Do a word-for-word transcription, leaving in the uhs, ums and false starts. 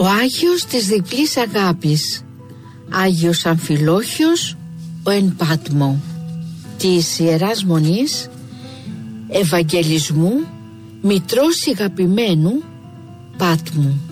Ο Άγιος της διπλής αγάπης, Άγιος Αμφιλόχιος ο εν Πάτμο, της Ιεράς Μονής Ευαγγελισμού Μητρός Ηγαπημένου Πάτμου.